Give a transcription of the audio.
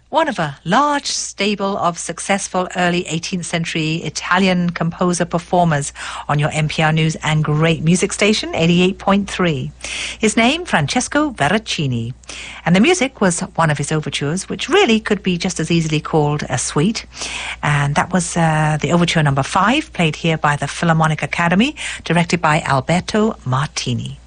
One of a large stable of successful early 18th century Italian composer-performers on your NPR News and Great Music Station, 88.3. His name, Francesco Veracini. And the music was one of his overtures, which really could be just as easily called a suite. And that was the overture number 5, played here by the Philharmonic Academy, directed by Alberto Martini.